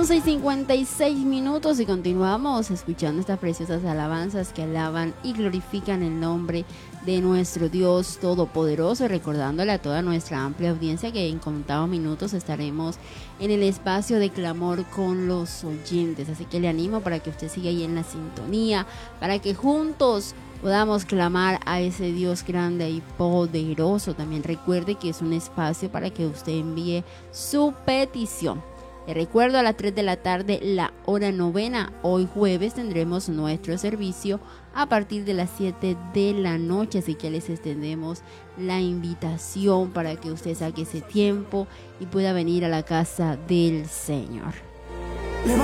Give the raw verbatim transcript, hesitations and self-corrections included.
once y cincuenta y seis minutos y continuamos escuchando estas preciosas alabanzas que alaban y glorifican el nombre de nuestro Dios Todopoderoso, recordándole a toda nuestra amplia audiencia que en contados minutos estaremos en el espacio de clamor con los oyentes, así que le animo para que usted siga ahí en la sintonía, para que juntos podamos clamar a ese Dios grande y poderoso. También recuerde que es un espacio para que usted envíe su petición. Le recuerdo, a las tres de la tarde, la hora novena. Hoy jueves tendremos nuestro servicio a partir de las siete de la noche, así que les extendemos la invitación para que usted saque ese tiempo y pueda venir a la casa del Señor.